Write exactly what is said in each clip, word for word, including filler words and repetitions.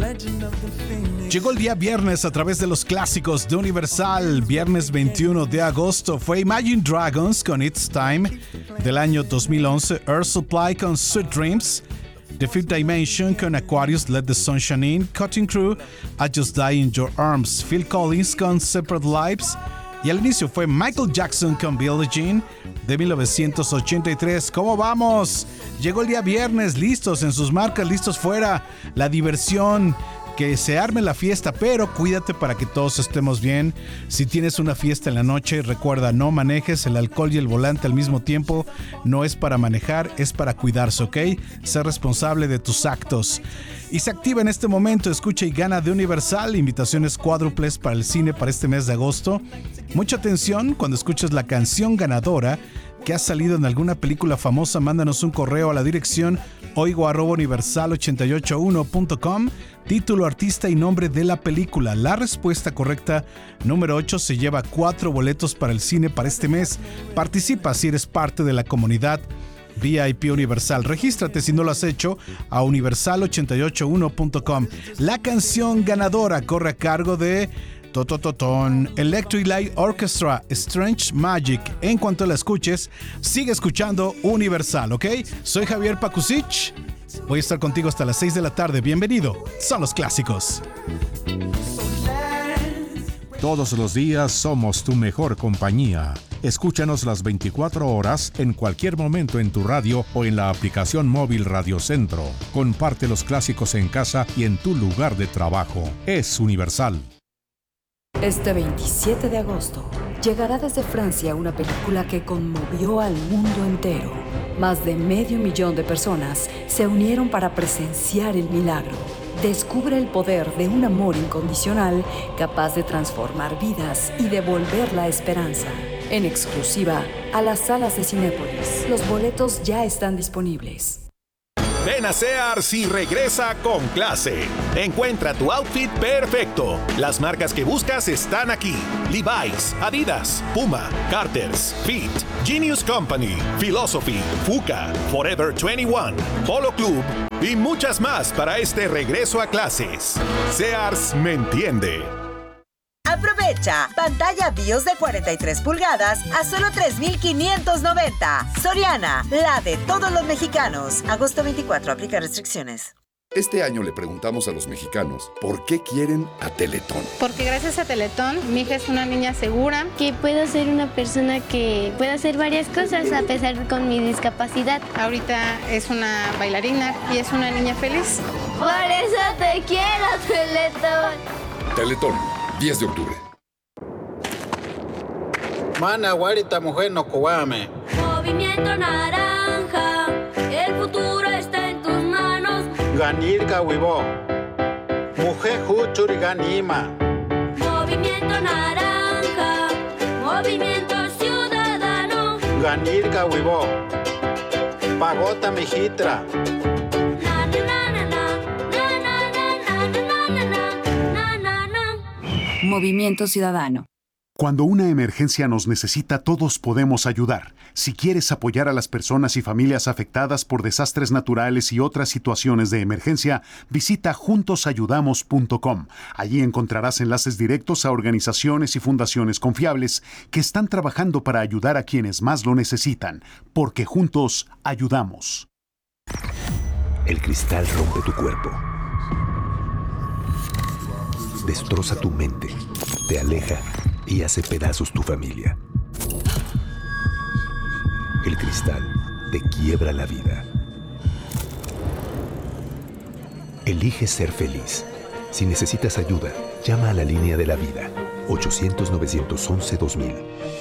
Llegó el día viernes a través de los clásicos de Universal. Viernes veintiuno de agosto fue Imagine Dragons con It's Time del año dos mil once, Air Supply con Sweet Dreams, The Fifth Dimension con Aquarius, Let the Sunshine In, Cutting Crew, I Just Die in Your Arms, Phil Collins con Separate Lives, y al inicio fue Michael Jackson con Billie Jean de mil novecientos ochenta y tres. ¿Cómo vamos? Llegó el día viernes, listos en sus marcas, listos fuera, la diversión, que se arme la fiesta, pero cuídate para que todos estemos bien. Si tienes una fiesta en la noche, recuerda, no manejes. El alcohol y el volante al mismo tiempo no es para manejar, es para cuidarse, ¿ok? Sé responsable de tus actos. Y se activa en este momento, escucha y gana de Universal, invitaciones cuádruples para el cine para este mes de agosto. Mucha atención cuando escuches la canción ganadora que ha salido en alguna película famosa. Mándanos un correo a la dirección oigo arroba universal ochenta y ocho uno punto com, título, artista y nombre de la película. La respuesta correcta, número ocho, se lleva cuatro boletos para el cine para este mes. Participa si eres parte de la comunidad V I P Universal. Regístrate si no lo has hecho a universal ochenta y ocho uno punto com. La canción ganadora corre a cargo de Totototon, Electric Light Orchestra, Strange Magic. En cuanto la escuches, sigue escuchando Universal, ¿ok? Soy Javier Pakusich. Voy a estar contigo hasta las seis de la tarde. Bienvenido. Son los clásicos. Todos los días somos tu mejor compañía. Escúchanos las veinticuatro horas en cualquier momento en tu radio o en la aplicación móvil Radio Centro. Comparte los clásicos en casa y en tu lugar de trabajo. Es Universal. Este veintisiete de agosto llegará desde Francia una película que conmovió al mundo entero. Más de medio millón de personas se unieron para presenciar el milagro. Descubre el poder de un amor incondicional capaz de transformar vidas y devolver la esperanza. En exclusiva a las salas de Cinépolis. Los boletos ya están disponibles. Ven a Sears y regresa con clase. Encuentra tu outfit perfecto. Las marcas que buscas están aquí: Levi's, Adidas, Puma, Carter's, Fit, Genius Company, Philosophy, Fuka, Forever veintiuno, Polo Club y muchas más para este regreso a clases. Sears me entiende. Aprovecha pantalla BIOS de cuarenta y tres pulgadas a solo tres mil quinientos noventa. Soriana, la de todos los mexicanos. Agosto veinticuatro, aplica restricciones. Este año le preguntamos a los mexicanos por qué quieren a Teletón. Porque gracias a Teletón, mi hija es una niña segura. Que puedo ser una persona que pueda hacer varias cosas a pesar de con mi discapacidad. Ahorita es una bailarina y es una niña feliz. Por eso te quiero, Teletón. Teletón, diez de octubre. Mana, guarita, mujer, no coame. Movimiento Naranja, el futuro está en tus manos. Ganirga, huivo. Mujer, huchuri, ganima. Movimiento Naranja, movimiento ciudadano. Ganirga, huivo. Pagota, mijitra. Movimiento Ciudadano. Cuando una emergencia nos necesita, todos podemos ayudar. Si quieres apoyar a las personas y familias afectadas por desastres naturales y otras situaciones de emergencia, visita juntos ayudamos punto com. Allí encontrarás enlaces directos a organizaciones y fundaciones confiables que están trabajando para ayudar a quienes más lo necesitan, porque juntos ayudamos. El cristal rompe tu cuerpo. Destroza tu mente, te aleja y hace pedazos tu familia. El cristal te quiebra la vida. Elige ser feliz. Si necesitas ayuda, llama a la línea de la vida, ochocientos, novecientos once, dos mil.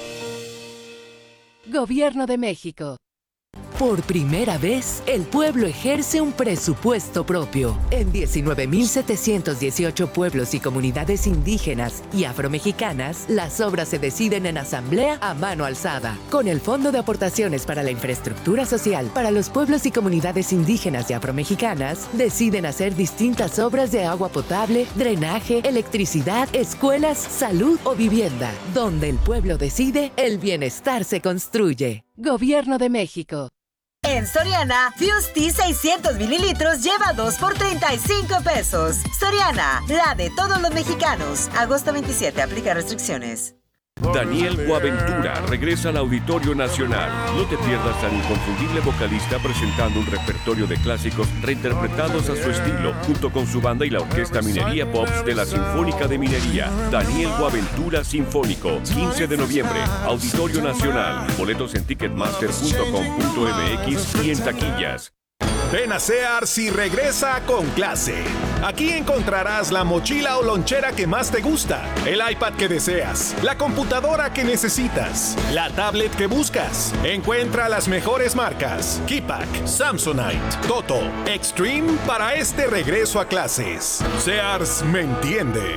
Gobierno de México. Por primera vez, el pueblo ejerce un presupuesto propio. En diecinueve mil setecientos dieciocho pueblos y comunidades indígenas y afromexicanas, las obras se deciden en asamblea a mano alzada. Con el Fondo de Aportaciones para la Infraestructura Social para los pueblos y comunidades indígenas y afromexicanas, deciden hacer distintas obras de agua potable, drenaje, electricidad, escuelas, salud o vivienda. Donde el pueblo decide, el bienestar se construye. Gobierno de México. En Soriana, Fuse Tea seiscientos mililitros lleva dos por treinta y cinco pesos. Soriana, la de todos los mexicanos. Agosto veintisiete, aplica restricciones. Daniel Boaventura regresa al Auditorio Nacional. No te pierdas al inconfundible vocalista presentando un repertorio de clásicos reinterpretados a su estilo, junto con su banda y la Orquesta Minería Pops de la Sinfónica de Minería. Daniel Boaventura Sinfónico, quince de noviembre, Auditorio Nacional. Boletos en ticketmaster punto com punto m x y en taquillas. Ven a Sears y regresa con clase. Aquí encontrarás la mochila o lonchera que más te gusta, el iPad que deseas, la computadora que necesitas, la tablet que buscas. Encuentra las mejores marcas: Keypack, Samsonite, Toto, Extreme para este regreso a clases. Sears me entiende.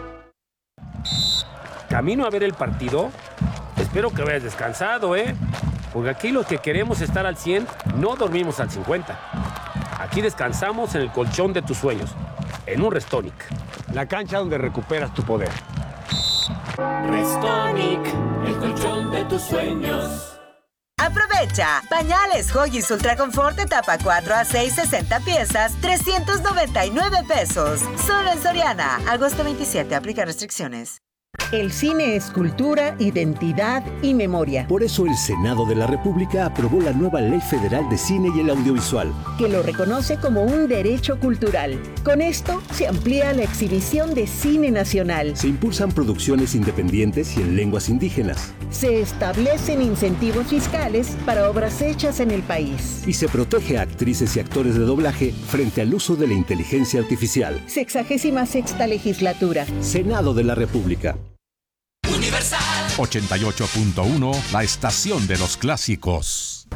Camino a ver el partido. Espero que vayas descansado, ¿eh? Porque aquí los que queremos estar al cien no dormimos al cincuenta. Aquí descansamos en el colchón de tus sueños, en un Restonic, la cancha donde recuperas tu poder. Restonic, el colchón de tus sueños. Aprovecha. Pañales Huggies Ultra Confort etapa cuatro a seis, sesenta piezas, trescientos noventa y nueve pesos. Solo en Soriana. Agosto veintisiete, aplica restricciones. El cine es cultura, identidad y memoria. Por eso el Senado de la República aprobó la nueva Ley Federal de Cine y el Audiovisual, que lo reconoce como un derecho cultural. Con esto se amplía la exhibición de cine nacional. Se impulsan producciones independientes y en lenguas indígenas. Se establecen incentivos fiscales para obras hechas en el país. Y se protege a actrices y actores de doblaje frente al uso de la inteligencia artificial. Sexagésima sexta legislatura. Senado de la República. ochenta y ocho punto uno, la estación de los clásicos.